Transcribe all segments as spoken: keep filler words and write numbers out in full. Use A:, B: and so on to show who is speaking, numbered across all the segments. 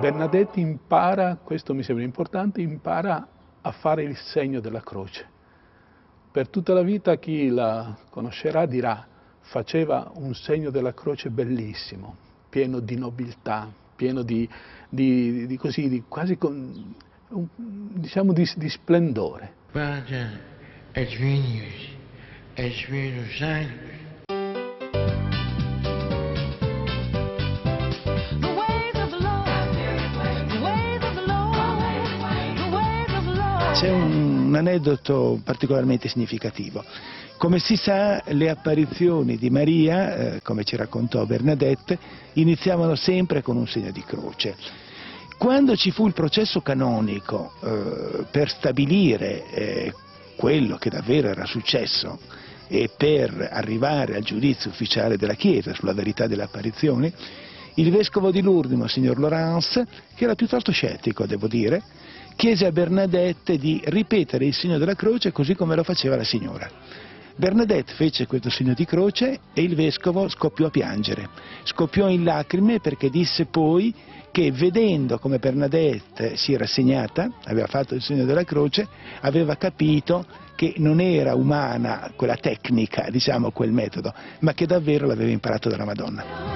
A: Bernadette impara, questo mi sembra importante, impara a fare il segno della croce. Per tutta la vita chi la conoscerà dirà, faceva un segno della croce bellissimo, pieno di nobiltà, pieno di, di, di così, di, quasi con, un, diciamo di, di splendore.
B: Padre, advenius, advenus anus.
C: C'è un, un aneddoto particolarmente significativo. Come si sa, le apparizioni di Maria, eh, come ci raccontò Bernadette, iniziavano sempre con un segno di croce. Quando ci fu il processo canonico eh, per stabilire eh, quello che davvero era successo e per arrivare al giudizio ufficiale della Chiesa sulla verità delle apparizioni, il vescovo di Lourdes, Monsignor Laurence, che era piuttosto scettico, devo dire, chiese a Bernadette di ripetere il segno della croce così come lo faceva la signora. Bernadette fece questo segno di croce e il vescovo scoppiò a piangere. Scoppiò in lacrime perché disse poi che vedendo come Bernadette si era segnata, aveva fatto il segno della croce, aveva capito che non era umana quella tecnica, diciamo quel metodo, ma che davvero l'aveva imparato dalla Madonna.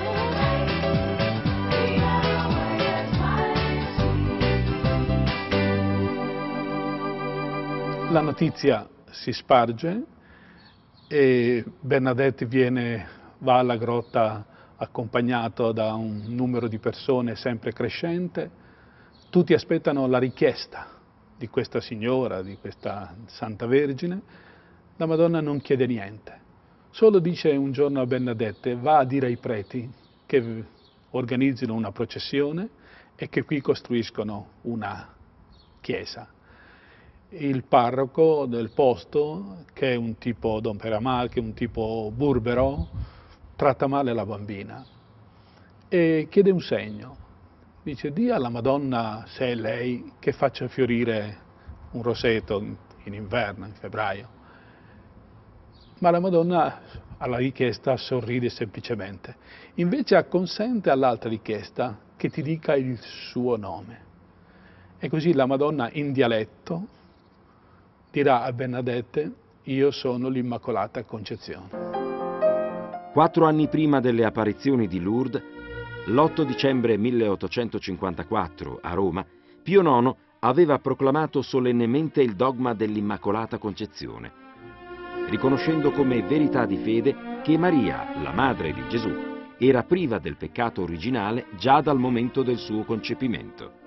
A: La notizia si sparge e Bernadette viene, va alla grotta accompagnato da un numero di persone sempre crescente. Tutti aspettano la richiesta di questa signora, di questa Santa Vergine. La Madonna non chiede niente, solo dice un giorno a Bernadette: va a dire ai preti che organizzino una processione e che qui costruiscono una chiesa. Il parroco del posto, che è un tipo Don Peramal, che è un tipo burbero, tratta male la bambina e chiede un segno. Dice: di alla Madonna, se è lei, che faccia fiorire un roseto in inverno, in febbraio. Ma la Madonna alla richiesta sorride semplicemente. Invece acconsente all'altra richiesta, che ti dica il suo nome. E così la Madonna in dialetto dirà a Bernadette: io sono l'Immacolata Concezione.
D: Quattro anni prima delle apparizioni di Lourdes, l'otto dicembre milleottocentocinquantaquattro a Roma, Pio nono aveva proclamato solennemente il dogma dell'Immacolata Concezione, riconoscendo come verità di fede che Maria, la madre di Gesù, era priva del peccato originale già dal momento del suo concepimento.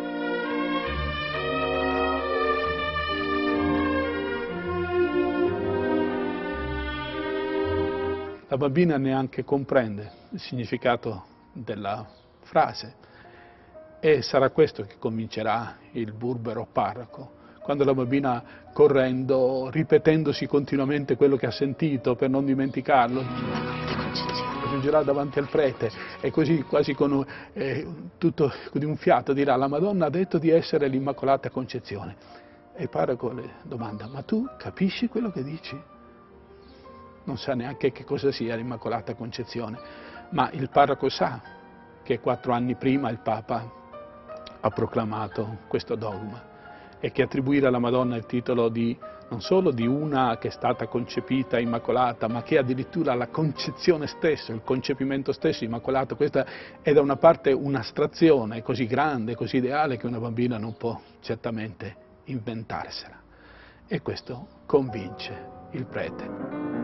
A: La bambina neanche comprende il significato della frase e sarà questo che convincerà il burbero parroco, quando la bambina, correndo, ripetendosi continuamente quello che ha sentito per non dimenticarlo, giungerà davanti al prete e così quasi con eh, tutto di un fiato dirà: la Madonna ha detto di essere l'Immacolata Concezione. E il parroco le domanda: ma tu capisci quello che dici? Non sa neanche che cosa sia l'Immacolata Concezione, ma il parroco sa che quattro anni prima il Papa ha proclamato questo dogma e che attribuire alla Madonna il titolo di non solo di una che è stata concepita immacolata, ma che addirittura la concezione stessa, il concepimento stesso immacolato, questa è da una parte un'astrazione così grande, così ideale, che una bambina non può certamente inventarsela. E questo convince il prete.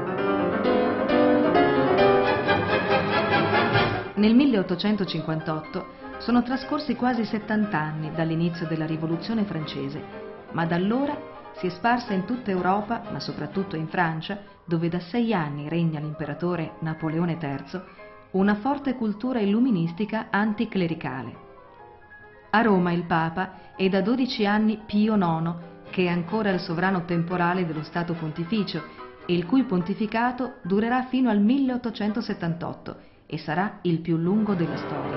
E: Nel milleottocentocinquantotto sono trascorsi quasi settanta anni dall'inizio della Rivoluzione francese, ma da allora si è sparsa in tutta Europa, ma soprattutto in Francia, dove da sei anni regna l'imperatore Napoleone terzo, una forte cultura illuministica anticlericale. A Roma il Papa è da dodici anni Pio nono, che è ancora il sovrano temporale dello Stato Pontificio e il cui pontificato durerà fino al milleottocentosettantotto e sarà il più lungo della storia.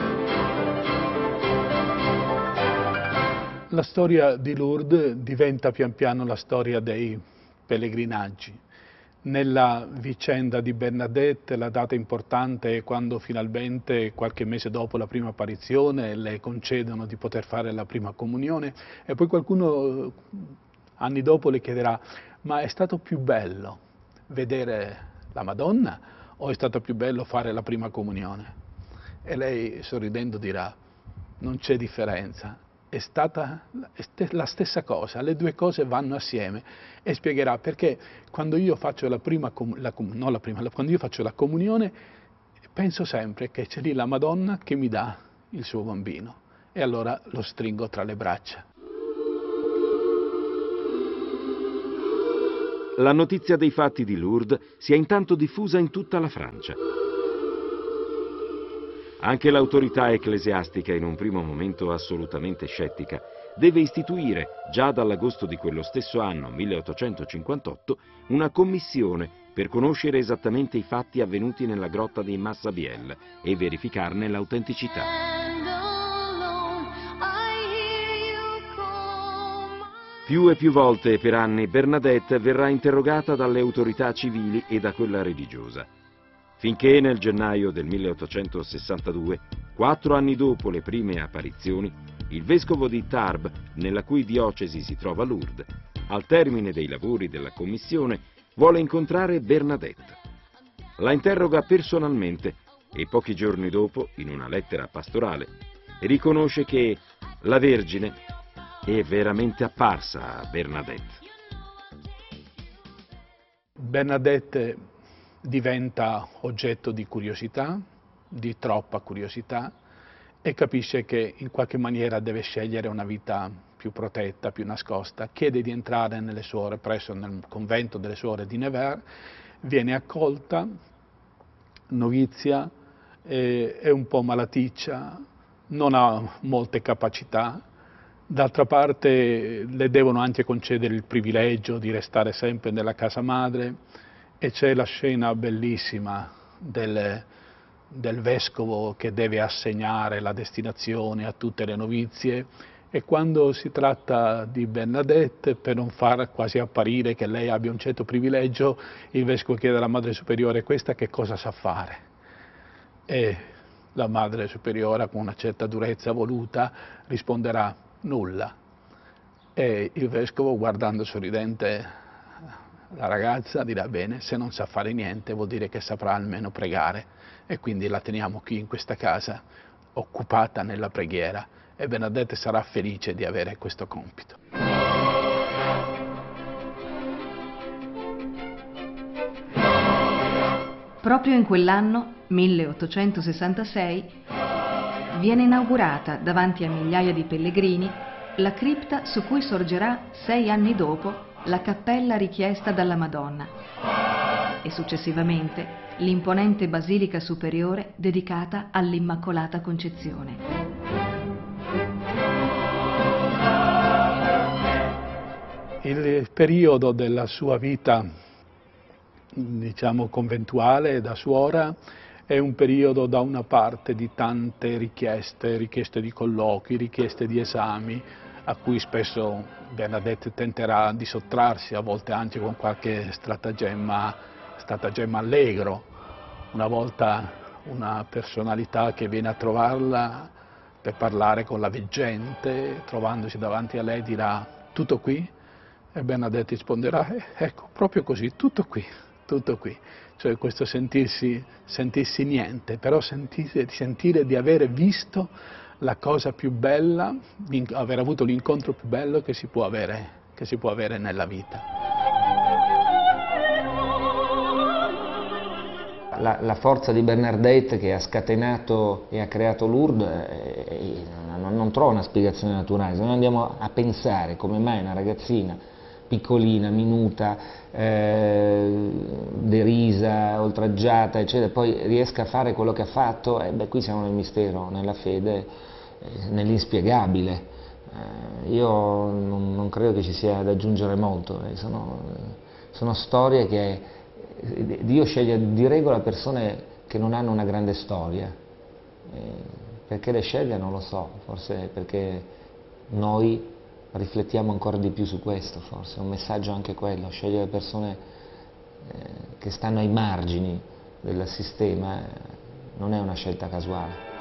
A: La storia di Lourdes diventa pian piano la storia dei pellegrinaggi, Nella vicenda di Bernadette la data importante è quando finalmente, qualche mese dopo la prima apparizione, le concedono di poter fare la prima comunione e poi qualcuno anni dopo le chiederà: ma è stato più bello vedere la Madonna o è stato più bello fare la prima comunione? E lei sorridendo dirà: non c'è differenza. È stata la stessa cosa, le due cose vanno assieme, e spiegherà perché quando io faccio la prima, la, non la prima, quando io faccio la comunione penso sempre che c'è lì la Madonna che mi dà il suo bambino e allora lo stringo tra le braccia.
D: La notizia dei fatti di Lourdes si è intanto diffusa in tutta la Francia. Anche l'autorità ecclesiastica, in un primo momento assolutamente scettica, deve istituire, già dall'agosto di quello stesso anno, milleottocentocinquantotto, una commissione per conoscere esattamente i fatti avvenuti nella grotta di Massabielle e verificarne l'autenticità. Più e più volte per anni Bernadette verrà interrogata dalle autorità civili e da quella religiosa, finché nel gennaio del milleottocentosessantadue, quattro anni dopo le prime apparizioni, il vescovo di Tarbes, nella cui diocesi si trova Lourdes, al termine dei lavori della commissione, vuole incontrare Bernadette. La interroga personalmente e pochi giorni dopo, in una lettera pastorale, riconosce che la Vergine è veramente apparsa a Bernadette.
A: Bernadette diventa oggetto di curiosità, di troppa curiosità, e capisce che in qualche maniera deve scegliere una vita più protetta, più nascosta. Chiede di entrare nelle suore, presso nel convento delle suore di Nevers, viene accolta, novizia, è, è un po' malaticcia, non ha molte capacità. D'altra parte le devono anche concedere il privilegio di restare sempre nella casa madre. E c'è la scena bellissima del, del vescovo che deve assegnare la destinazione a tutte le novizie, e quando si tratta di Bernadette, per non far quasi apparire che lei abbia un certo privilegio, il vescovo chiede alla Madre Superiore: questa che cosa sa fare? E la Madre Superiore, con una certa durezza voluta, risponderà: nulla. E il vescovo, guardando sorridente la ragazza, dirà: bene, se non sa fare niente vuol dire che saprà almeno pregare, e quindi la teniamo qui in questa casa occupata nella preghiera, e Bernadette sarà felice di avere questo compito.
E: Proprio in quell'anno, milleottocentosessantasei, viene inaugurata davanti a migliaia di pellegrini la cripta su cui sorgerà sei anni dopo la cappella richiesta dalla Madonna e successivamente l'imponente basilica superiore dedicata all'Immacolata Concezione.
A: Il periodo della sua vita, diciamo, conventuale da suora è un periodo, da una parte, di tante richieste, richieste di colloqui, richieste di esami, a cui spesso Bernadette tenterà di sottrarsi, a volte anche con qualche stratagemma, stratagemma allegro. Una volta una personalità che viene a trovarla per parlare con la veggente, trovandosi davanti a lei, dirà: tutto qui? E Bernadette risponderà: eh, ecco, proprio così, tutto qui, tutto qui. Cioè questo sentirsi, sentirsi niente, però sentire, sentire di avere visto la cosa più bella, aver avuto l'incontro più bello che si può avere, che si può avere nella vita.
F: La, la forza di Bernadette che ha scatenato e ha creato Lourdes eh, eh, non, non trova una spiegazione naturale. Se noi andiamo a pensare come mai una ragazzina piccolina, minuta, eh, derisa, oltraggiata, eccetera, poi riesca a fare quello che ha fatto, eh, beh, qui siamo nel mistero, nella fede, eh, nell'inspiegabile. Eh, io non, non credo che ci sia da aggiungere molto, eh, sono, sono storie che Dio sceglie di regola persone che non hanno una grande storia. Eh, perché le sceglie non lo so, forse perché noi riflettiamo ancora di più su questo, forse è un messaggio anche quello, scegliere persone che stanno ai margini del sistema, non è una scelta casuale.